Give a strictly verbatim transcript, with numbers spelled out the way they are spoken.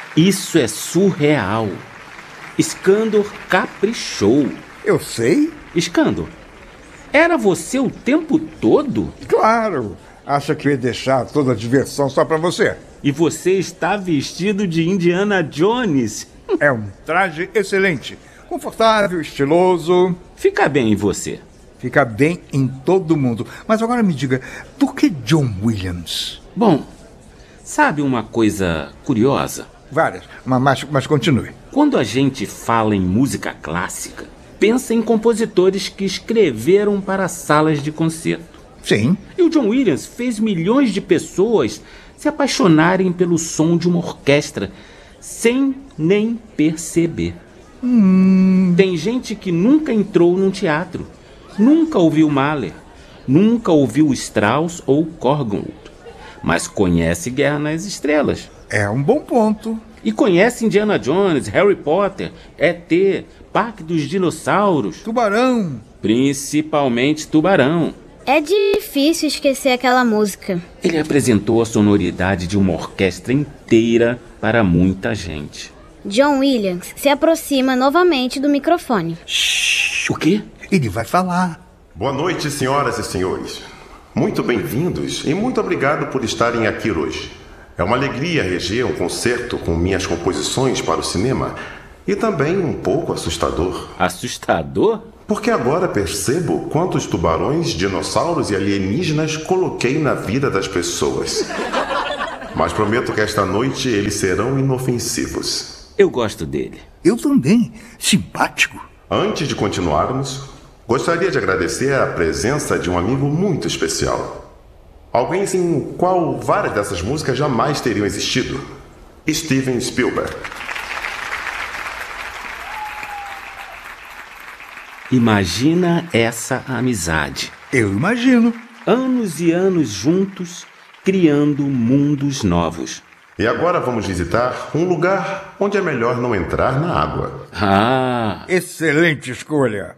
Isso é surreal. Skandor caprichou. Eu sei. Skandor, era você o tempo todo? Claro. Acha que eu ia deixar toda a diversão só pra você? E você está vestido de Indiana Jones? É um traje excelente. Confortável, estiloso. Fica bem em você. Fica bem em todo mundo. Mas agora me diga, por que John Williams? Bom, sabe uma coisa curiosa? Várias, mas, mas continue. Quando a gente fala em música clássica, pensa em compositores que escreveram para salas de concerto. Sim. E o John Williams fez milhões de pessoas se apaixonarem pelo som de uma orquestra sem nem perceber. Hum... Tem gente que nunca entrou num teatro, nunca ouviu Mahler, nunca ouviu Strauss ou Korngold, mas conhece Guerra nas Estrelas. É um bom ponto. E conhece Indiana Jones, Harry Potter, E T, Parque dos Dinossauros. Tubarão. Principalmente Tubarão. É difícil esquecer aquela música. Ele apresentou a sonoridade de uma orquestra inteira para muita gente. John Williams se aproxima novamente do microfone. Shhh, o quê? Ele vai falar. Boa noite, senhoras e senhores. Muito bem-vindos e muito obrigado por estarem aqui hoje. É uma alegria reger um concerto com minhas composições para o cinema e também um pouco assustador. Assustador? Porque agora percebo quantos tubarões, dinossauros e alienígenas coloquei na vida das pessoas. Mas prometo que esta noite eles serão inofensivos. Eu gosto dele. Eu também. Simpático. Antes de continuarmos, gostaria de agradecer a presença de um amigo muito especial. Alguém sem o qual várias dessas músicas jamais teriam existido. Steven Spielberg. Imagina essa amizade. Eu imagino. Anos e anos juntos, criando mundos novos. E agora vamos visitar um lugar onde é melhor não entrar na água. Ah! Excelente escolha.